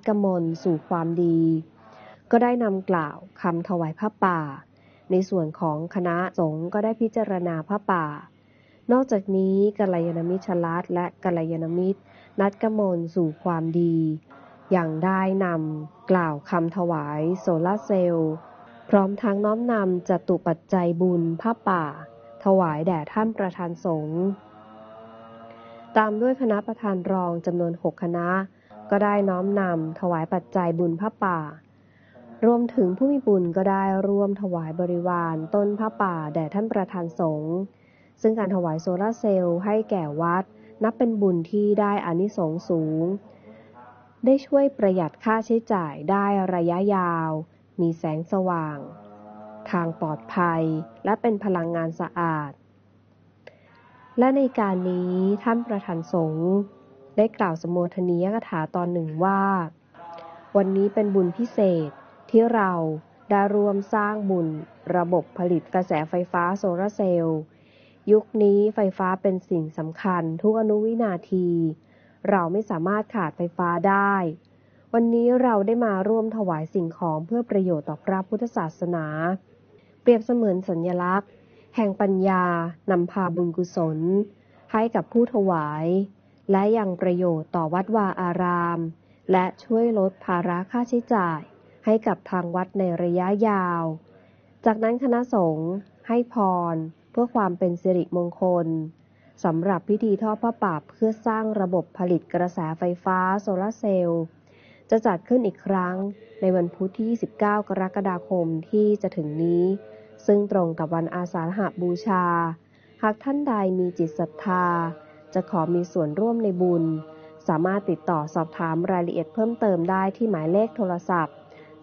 กมลสู่ความดีก็ได้นำกล่าวคำถวายผ้าป่าในส่วนของคณะสงฆ์ก็ได้พิจารณาผ้าป่านอกจากนี้กัลยาณมิตรชลัดและกัลยาณมิตรนัดกมลสู่ความดีอย่างได้นำกล่าวคำถวายโซลาร์เซลล์พร้อมทั้งน้อมนำจตุปัจจัยบุญผ้าป่าถวายแด่ท่านประธานสงฆ์ตามด้วยคณะประธานรองจำนวน6คณะก็ได้น้อมนำถวายปัจจัยบุญผ้าป่ารวมถึงผู้มีบุญก็ได้ร่วมถวายบริวารต้นผ้าป่าแด่ท่านประธานสงฆ์ซึ่งการถวายโซลาร์เซลล์ให้แก่วัดนับเป็นบุญที่ได้อานิสงส์สูงได้ช่วยประหยัดค่าใช้จ่ายได้ระยะยาวมีแสงสว่างทางปลอดภัยและเป็นพลังงานสะอาดและในการนี้ท่านประธานสงฆ์ได้กล่าวสมโภชนียกถาตอนหนึ่งว่าวันนี้เป็นบุญพิเศษที่เราได้ร่วมสร้างบุญระบบผลิตกระแสไฟฟ้าโซลาร์เซลล์ยุคนี้ไฟฟ้าเป็นสิ่งสำคัญทุกอนุวินาทีเราไม่สามารถขาดไฟฟ้าได้วันนี้เราได้มาร่วมถวายสิ่งของเพื่อประโยชน์ต่อพระพุทธศาสนาเปรียบเสมือนสัญลักษณ์แห่งปัญญานำพาบุญกุศลให้กับผู้ถวายและยังประโยชน์ต่อวัดวาอารามและช่วยลดภาระค่าใช้จ่ายให้กับทางวัดในระยะยาวจากนั้นคณะสงฆ์ให้พรเพื่อความเป็นสิริมงคลสำหรับพิธีทอดผ้าป่าเพื่อสร้างระบบผลิตกระแสไฟฟ้าโซลาร์เซลล์จะจัดขึ้นอีกครั้งในวันพุธที่ 29 กรกฎาคมที่จะถึงนี้ซึ่งตรงกับวันอาสาฬหบูชาหากท่านใดมีจิตศรัทธาจะขอมีส่วนร่วมในบุญสามารถติดต่อสอบถามรายละเอียดเพิ่มเติมได้ที่หมายเลขโทรศัพท์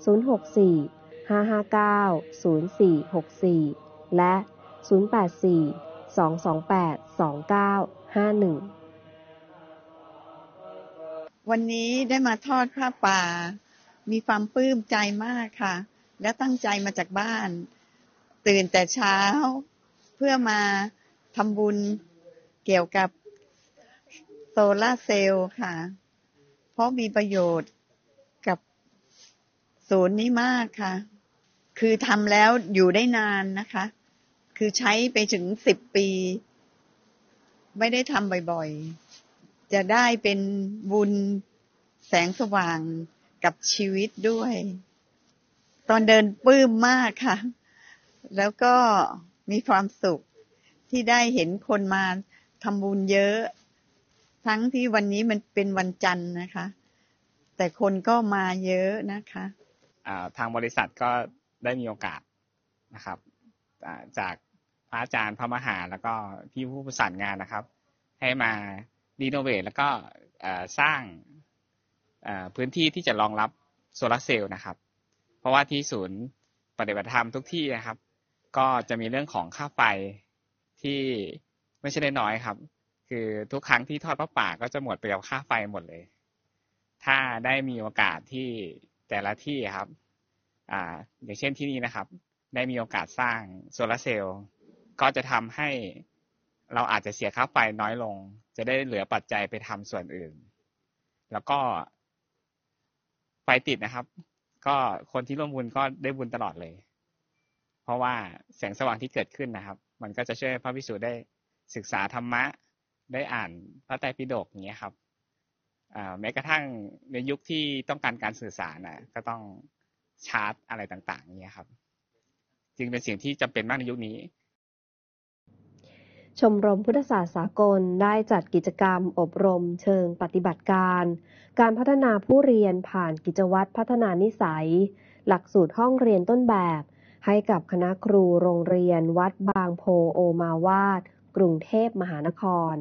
064-559-0464 และ 084-228-2951 วันนี้ได้มาทอดผ้าป่ามีความปลื้มใจมากค่ะและตั้งใจมาจากบ้านตื่นแต่เช้าเพื่อมาทำบุญเกี่ยวกับโซลาร์เซลล์ค่ะเพราะมีประโยชน์กับศูนย์นี้มากค่ะคือทำแล้วอยู่ได้นานนะคะคือใช้ไปถึง10 ปีไม่ได้ทำบ่อยๆจะได้เป็นบุญแสงสว่างกับชีวิตด้วยตอนเดินปลื้มมากค่ะแล้วก็มีความสุขที่ได้เห็นคนมาทำบุญเยอะทั้งที่วันนี้มันเป็นวันจันทร์นะคะแต่คนก็มาเยอะนะคะทางบริษัทก็ได้มีโอกาสนะครับจากพระอาจารย์พระมหาแล้วก็พี่ผู้ประสานงานนะครับให้มารีโนเวทแล้วก็สร้างพื้นที่ที่จะรองรับโซลาร์เซลล์นะครับเพราะว่าที่ศูนย์ปฏิบัติธรรมทุกที่นะครับก็จะมีเรื่องของค่าไฟที่ไม่ใช่น้อยๆครับคือทุกครั้งที่ทอดผ้าป่าก็จะหมดไปกับค่าไฟหมดเลยถ้าได้มีโอกาสที่แต่ละที่ครับอย่างเช่นที่นี่นะครับได้มีโอกาสสร้างโซลาร์เซลล์ก็จะทำให้เราอาจจะเสียค่าไฟน้อยลงจะได้เหลือปัจจัยไปทำส่วนอื่นแล้วก็ไฟติดนะครับก็คนที่ร่วมบุญก็ได้บุญตลอดเลยเพราะว่าแสงสว่างที่เกิดขึ้นนะครับมันก็จะช่วยพระภิกษุได้ศึกษาธรรมะได้อ่านพระไตรปิฎกอย่างเงี้ยครับแม้กระทั่งในยุคที่ต้องการการสื่อสารก็ต้องชาร์จอะไรต่างๆนี้ครับจึงเป็นสิ่งที่จำเป็นมากในยุคนี้ชมรมพุทธศาสตร์สากลได้จัดกิจกรรมอบรมเชิงปฏิบัติการพัฒนาผู้เรียนผ่านกิจวัตรพัฒนานิสัยหลักสูตรห้องเรียนต้นแบบให้กับคณะครูโรงเรียนวัดบางโพโอมาวาดกรุงเทพมหานคร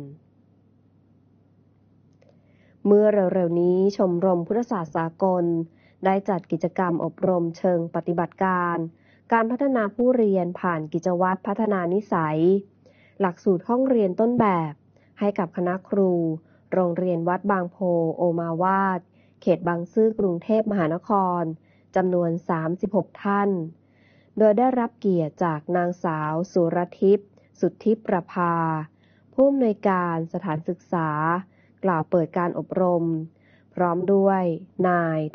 เมื่อเร็วๆนี้ชมรมพุทธศาสตร์สากลได้จัดกิจกรรมอบรมเชิงปฏิบัติการพัฒนาผู้เรียนผ่านกิจวัตรพัฒนานิสัยหลักสูตรห้องเรียนต้นแบบให้กับคณะครูโรงเรียนวัดบางโพโอมาวาดเขตบางซื่อกรุงเทพมหานครจำนวน36ท่านโดยได้รับเกียรติจากนางสาวสุรทิพย์สุทธิประภาผู้อำนวยการสถานศึกษากล่าวเปิดการอบรมพร้อมด้วยนาย